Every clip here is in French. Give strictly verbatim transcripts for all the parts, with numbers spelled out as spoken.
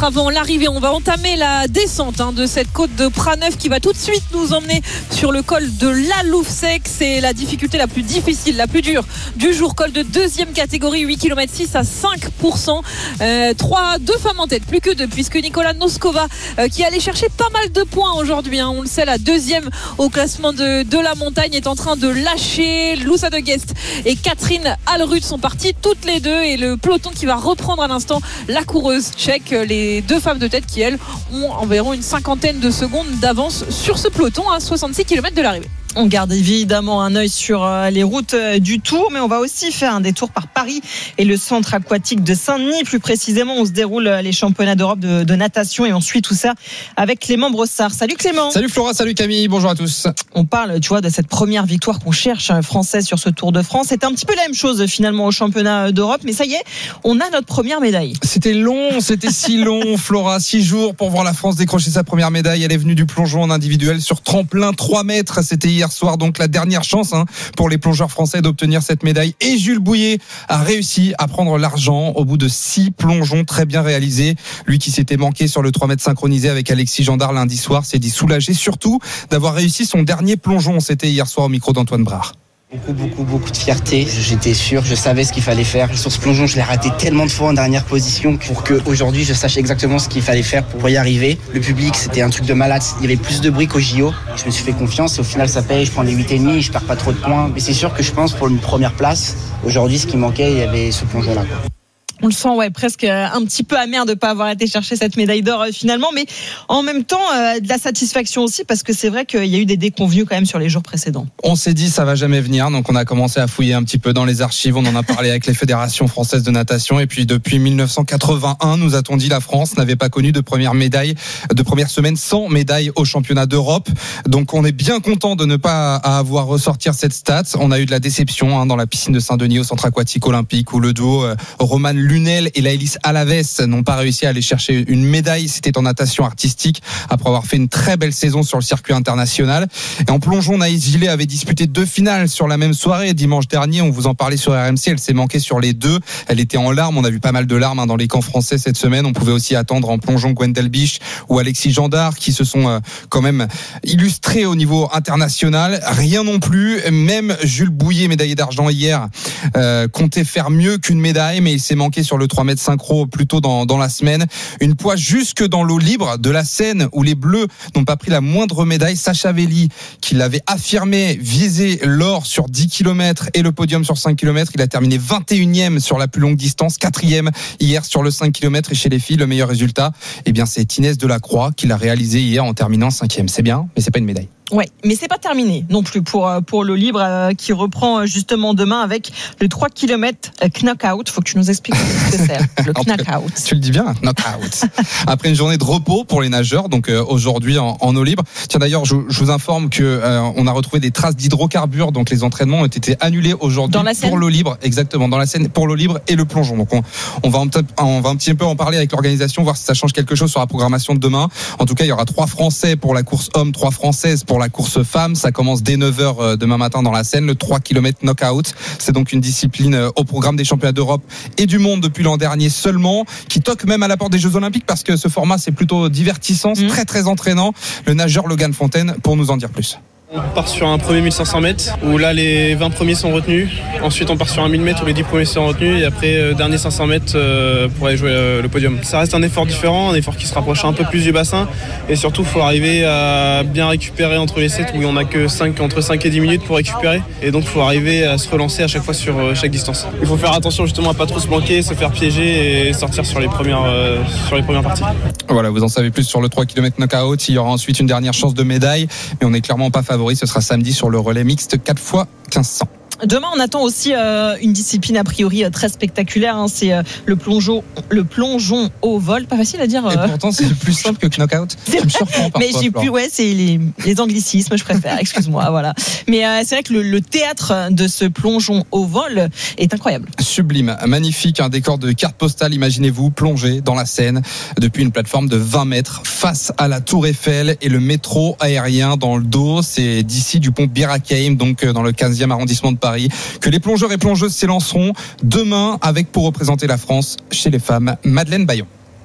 kilomètres avant l'arrivée. On va entamer la descente hein, de cette côte de Prat-Neuf qui va tout de suite nous emmener sur le col de la Louvsec. C'est la difficulté la plus difficile, la plus dure du jour. Col de deuxième catégorie, huit kilomètres six à cinq pour cent. Euh, trois, deux femmes en tête, plus que deux, puisque Nicola Noskova euh, qui allait chercher pas mal de points aujourd'hui. Hein, on le sait, la deuxième au classement de, de la montagne est en train de lâcher. Loussa de Guest et Catherine Alrud sont parties toutes les deux et le peloton qui va reprendre à l'instant la coureuse tchèque. Les deux femmes de tête qui, elles, ont environ une cinquantaine de secondes d'avance sur ce peloton à soixante-six kilomètres de l'arrivée. On garde évidemment un œil sur les routes du Tour, mais on va aussi faire un détour par Paris et le centre aquatique de Saint-Denis. Plus précisément, où se déroulent les championnats d'Europe de, de natation, et on suit tout ça avec Clément Brossard. Salut Clément. Salut Flora, salut Camille, bonjour à tous. On parle, tu vois, de cette première victoire qu'on cherche française sur ce Tour de France. C'était un petit peu la même chose finalement au championnat d'Europe, mais ça y est, on a notre première médaille. C'était long, c'était si long Flora, six jours pour voir la France décrocher sa première médaille. Elle est venue du plongeon en individuel sur tremplin trois mètres, c'était hier soir, donc la dernière chance hein, pour les plongeurs français d'obtenir cette médaille. Et Jules Bouillet a réussi à prendre l'argent au bout de six plongeons très bien réalisés. Lui qui s'était manqué sur le trois mètres synchronisé avec Alexis Gendard lundi soir s'est dit soulagé, surtout d'avoir réussi son dernier plongeon. C'était hier soir au micro d'Antoine Brard. Beaucoup, beaucoup, beaucoup de fierté. J'étais sûr, je savais ce qu'il fallait faire. Sur ce plongeon, je l'ai raté tellement de fois en dernière position pour qu'aujourd'hui, je sache exactement ce qu'il fallait faire pour y arriver. Le public, c'était un truc de malade. Il y avait plus de bruit qu'au J O. Je me suis fait confiance et au final, ça paye. Je prends les huit virgule cinq, je perds pas trop de points. Mais c'est sûr que je pense pour une première place, aujourd'hui, ce qui manquait, il y avait ce plongeon-là. On le sent, ouais, presque un petit peu amer de ne pas avoir été chercher cette médaille d'or euh, finalement, mais en même temps, euh, de la satisfaction aussi, parce que c'est vrai qu'il y a eu des déconvenues quand même sur les jours précédents. On s'est dit ça va jamais venir, donc on a commencé à fouiller un petit peu dans les archives, on en a parlé avec les fédérations françaises de natation, et puis depuis dix-neuf cent quatre-vingt-un, nous a-t-on dit, la France n'avait pas connu de première médaille, de première semaine sans médaille au championnat d'Europe. Donc on est bien content de ne pas avoir ressortir cette stat. On a eu de la déception hein, dans la piscine de Saint-Denis au centre aquatique olympique, où le duo euh, Roman Lunel et Laëlys Alaves n'ont pas réussi à aller chercher une médaille. C'était en natation artistique après avoir fait une très belle saison sur le circuit international. Et en plongeon, Naïs Gillet avait disputé deux finales sur la même soirée dimanche dernier. On vous en parlait sur R M C. Elle s'est manquée sur les deux. Elle était en larmes. On a vu pas mal de larmes hein, dans les camps français cette semaine. On pouvait aussi attendre en plongeon Gwendal Biche ou Alexis Gendard qui se sont euh, quand même illustrés au niveau international. Rien non plus. Même Jules Bouillet, médaillé d'argent hier, euh, comptait faire mieux qu'une médaille, mais il s'est manqué sur le trois mètres synchro plus tôt dans, dans la semaine. Une poids jusque dans l'eau libre de la Seine où les Bleus n'ont pas pris la moindre médaille. Sacha Velli, qui l'avait affirmé, visait l'or sur dix kilomètres et le podium sur cinq kilomètres. Il a terminé vingt et unième sur la plus longue distance, quatrième hier sur le cinq kilomètres. Et chez les filles, le meilleur résultat, eh bien, c'est Inès Delacroix qui l'a réalisé hier en terminant cinquième. C'est bien, mais c'est pas une médaille. Ouais, mais c'est pas terminé non plus pour pour l'eau libre euh, qui reprend justement demain avec le trois kilomètres knockout. Faut que tu nous expliques ce que c'est le knockout. Tu le dis bien, knockout. Après une journée de repos pour les nageurs, donc euh, aujourd'hui en, en eau libre. Tiens d'ailleurs, je, je vous informe que euh, on a retrouvé des traces d'hydrocarbures, donc les entraînements ont été annulés aujourd'hui pour l'eau libre, exactement dans la Seine pour l'eau libre et le plongeon. Donc on, on va on va un petit peu en parler avec l'organisation, voir si ça change quelque chose sur la programmation de demain. En tout cas, il y aura trois Français pour la course homme, trois Françaises pour la course femme. Ça commence dès neuf heures demain matin dans la Seine, le trois kilomètres knockout. C'est donc une discipline au programme des championnats d'Europe et du monde depuis l'an dernier seulement, qui toque même à la porte des Jeux Olympiques parce que ce format c'est plutôt divertissant, c'est très très entraînant. Le nageur Logan Fontaine pour nous en dire plus. On part sur un premier mille cinq cents mètres où là les vingt premiers sont retenus. Ensuite on part sur un mille mètres où les dix premiers sont retenus et après euh, dernier cinq cents mètres euh, pour aller jouer euh, le podium. Ça reste un effort différent, un effort qui se rapproche un peu plus du bassin et surtout il faut arriver à bien récupérer entre les sets où on n'a que cinq, entre cinq et dix minutes pour récupérer et donc il faut arriver à se relancer à chaque fois sur euh, chaque distance. Il faut faire attention justement à pas trop se planquer, se faire piéger et sortir sur les premières, euh, sur les premières parties. Voilà, vous en savez plus sur le trois kilomètres knockout. Il y aura ensuite une dernière chance de médaille, mais on n'est clairement pas favori. Ce sera samedi sur le relais mixte quatre fois quinze cents. Demain, on attend aussi euh, une discipline a priori euh, très spectaculaire. Hein, c'est euh, le plongeon, le plongeon au vol. Pas facile à dire. Euh... Et pourtant, c'est plus simple que knockout. Tu me surprends parfois. Mais j'ai plus, ouais, c'est les, les anglicismes, je préfère. Excuse-moi, voilà. Mais euh, c'est vrai que le, le théâtre de ce plongeon au vol est incroyable. Sublime, magnifique, un décor de carte postale. Imaginez-vous plonger dans la Seine depuis une plateforme de vingt mètres face à la Tour Eiffel et le métro aérien dans le dos. C'est d'ici du pont Bir Hakeim, donc dans le quinzième arrondissement de Paris, que les plongeurs et plongeuses s'élanceront demain avec, pour représenter la France chez les femmes, Madeleine Bayon.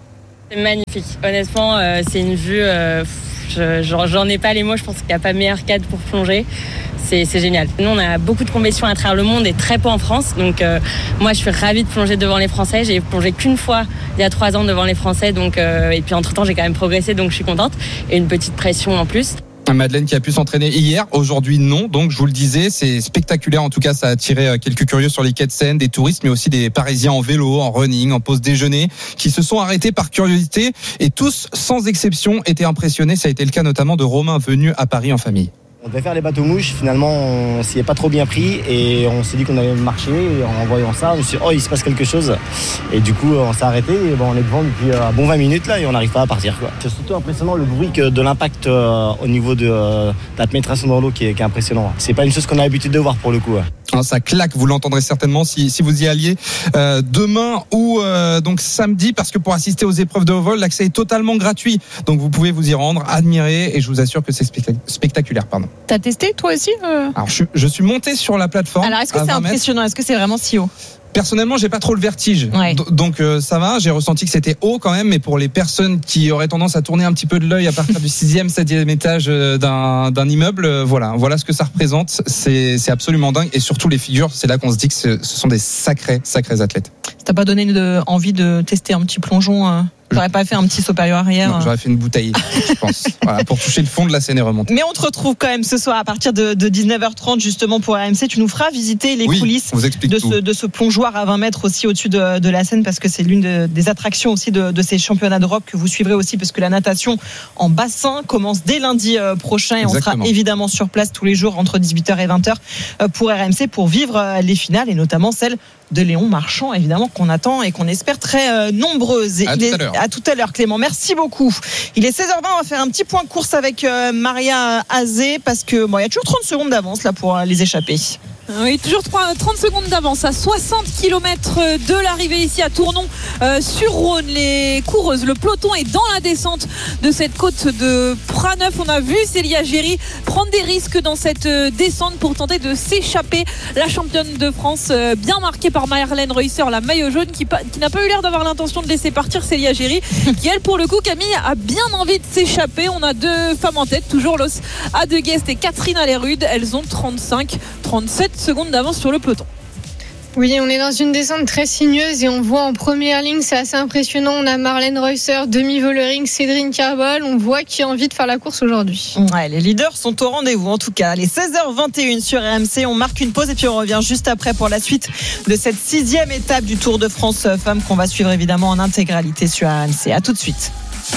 C'est magnifique. Honnêtement, euh, c'est une vue. Euh, je, j'en ai pas les mots. Je pense qu'il n'y a pas meilleur cadre pour plonger. C'est, c'est génial. Nous, on a beaucoup de compétitions à travers le monde et très peu en France. Donc, euh, moi, je suis ravie de plonger devant les Français. J'ai plongé qu'une fois il y a trois ans devant les Français. Donc, euh, et puis, entre-temps, j'ai quand même progressé. Donc, je suis contente. Et une petite pression en plus. Madeleine qui a pu s'entraîner hier, aujourd'hui non, donc je vous le disais, c'est spectaculaire, en tout cas ça a attiré quelques curieux sur les quais de Seine, des touristes mais aussi des Parisiens en vélo, en running, en pause déjeuner, qui se sont arrêtés par curiosité et tous sans exception étaient impressionnés, ça a été le cas notamment de Romain venu à Paris en famille. On devait faire les bateaux mouches, finalement on s'y est pas trop bien pris et on s'est dit qu'on allait marcher et en voyant ça, on s'est dit oh il se passe quelque chose et du coup on s'est arrêté et bon, on est devant depuis un bon vingt minutes là et on n'arrive pas à partir quoi. C'est surtout impressionnant le bruit que de l'impact euh, au niveau de, euh, de la pénétration dans l'eau qui est, qui est impressionnant. C'est pas une chose qu'on a l'habitude de voir pour le coup. Ouais. Ça claque, vous l'entendrez certainement si, si vous y alliez euh, demain ou euh, donc samedi, parce que pour assister aux épreuves de haut vol, l'accès est totalement gratuit. Donc vous pouvez vous y rendre, admirer, et je vous assure que c'est spectaculaire. Pardon. T'as testé toi aussi euh... Alors je, je suis monté sur la plateforme. Alors est-ce que c'est impressionnant? Est-ce que c'est vraiment si haut? Personnellement, j'ai pas trop le vertige, ouais. D- donc euh, ça va. J'ai ressenti que c'était haut quand même, mais pour les personnes qui auraient tendance à tourner un petit peu de l'œil à partir du sixième, septième étage d'un, d'un immeuble, euh, voilà, voilà ce que ça représente. C'est, c'est absolument dingue, et surtout les figures. C'est là qu'on se dit que ce, ce sont des sacrés, sacrés athlètes. Ça t'a pas donné de, envie de tester un petit plongeon euh... T'aurais pas fait un petit supérieur arrière? Non, j'aurais fait une bouteille, je pense. Voilà, pour toucher le fond de la Seine et remonter. Mais on te retrouve quand même ce soir à partir de, de dix-neuf heures trente justement pour R M C. Tu nous feras visiter les oui, coulisses de ce, de ce plongeoir à vingt mètres aussi au-dessus de, de la Seine, parce que c'est l'une de, des attractions aussi de, de ces championnats d'Europe que vous suivrez aussi, parce que la natation en bassin commence dès lundi prochain et Exactement. On sera évidemment sur place tous les jours entre dix-huit heures et vingt heures pour R M C pour vivre les finales et notamment celle de Léon Marchand, évidemment, qu'on attend et qu'on espère très euh, nombreuses. À, tout est, à, l'heure. à tout à l'heure, Clément. Merci beaucoup. Il est seize heures vingt, on va faire un petit point course avec euh, Maria Azé, parce que bon, il y a toujours trente secondes d'avance là pour euh, les échapper. Oui, toujours trente secondes d'avance à soixante kilomètres de l'arrivée ici à Tournon euh, sur Rhône. Les coureuses, le peloton est dans la descente de cette côte de Praneuf. On a vu Célia Géry prendre des risques dans cette descente pour tenter de s'échapper. La championne de France, euh, bien marquée par Marlène Reusser, la maillot jaune, qui, qui n'a pas eu l'air d'avoir l'intention de laisser partir Célia Géry, qui elle pour le coup, Camille, a bien envie de s'échapper. On a deux femmes en tête, toujours Los Adeguest et Catherine Allerud. Elles ont trente-cinq trente-sept secondes d'avance sur le peloton. Oui, on est dans une descente très sinueuse et on voit en première ligne, c'est assez impressionnant. On a Marlène Reusser, demi-Vollering, Cédrine Carbol. On voit qui a envie de faire la course aujourd'hui. Ouais, les leaders sont au rendez-vous en tout cas. Les seize heures vingt et une sur R M C, on marque une pause et puis on revient juste après pour la suite de cette sixième étape du Tour de France Femmes qu'on va suivre évidemment en intégralité sur R M C. À tout de suite.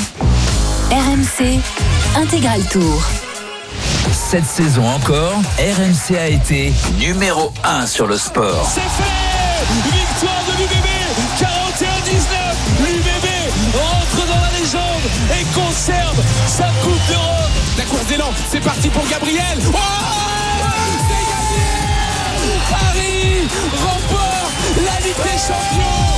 R M C Intégral Tour. Cette saison encore, R M C a été numéro un sur le sport. C'est fait! Victoire de l'U B B, quarante et un dix-neuf. L'U B B rentre dans la légende et conserve sa Coupe d'Europe. La course d'élan, c'est parti pour Gabriel. Oh, c'est gagné! Paris remporte la Ligue des Champions.